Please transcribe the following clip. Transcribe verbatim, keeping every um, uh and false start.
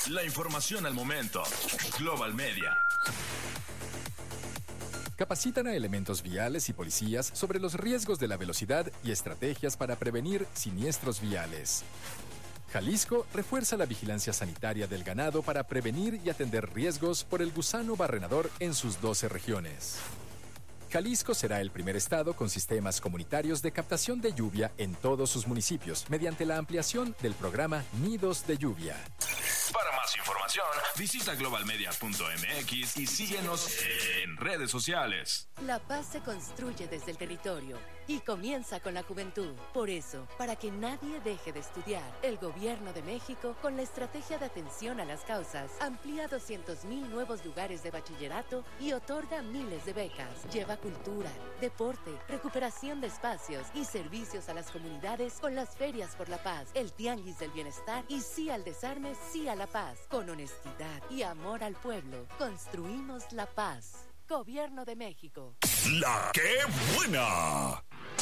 La información al momento. Global Media. Capacitan a elementos viales y policías sobre los riesgos de la velocidad y estrategias para prevenir siniestros viales. Jalisco refuerza la vigilancia sanitaria del ganado para prevenir y atender riesgos por el gusano barrenador en sus doce regiones. Jalisco será el primer estado con sistemas comunitarios de captación de lluvia en todos sus municipios mediante la ampliación del programa Nidos de Lluvia. Para más información, visita global media punto m x y síguenos en redes sociales. La paz se construye desde el territorio y comienza con la juventud. Por eso, para que nadie deje de estudiar, el Gobierno de México, con la estrategia de atención a las causas, amplía doscientos mil nuevos lugares de bachillerato y otorga miles de becas. Lleva cultura, deporte, recuperación de espacios y servicios a las comunidades con las ferias por la paz, el tianguis del bienestar y sí al desarme, sí a la paz. Con honestidad y amor al pueblo, construimos la paz. Gobierno de México. La que buena.